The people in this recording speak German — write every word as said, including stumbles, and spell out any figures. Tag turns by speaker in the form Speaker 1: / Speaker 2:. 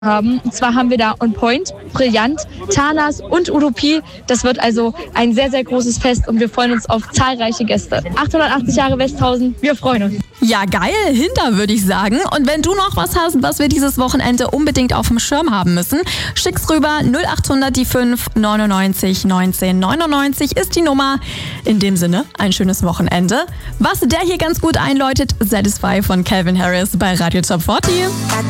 Speaker 1: haben. Und zwar haben wir da On Point, Brillant, Tanas und Utopie. Das wird also ein sehr, sehr großes Fest und wir freuen uns auf zahlreiche Gäste. achthundertachtzig Jahre Westhausen, wir freuen uns.
Speaker 2: Ja, geil, hinter würde ich sagen. Und wenn du noch was hast, was wir dieses Wochenende unbedingt auf dem Schirm haben müssen, schick's rüber. null achthundert die fünf neunundneunzig neunzehn neunundneunzig ist die Nummer. In dem Sinne, ein schönes Wochenende. Was der hier ganz gut einläutet, Satisfy von Calvin Harris bei Radio Top vierzig.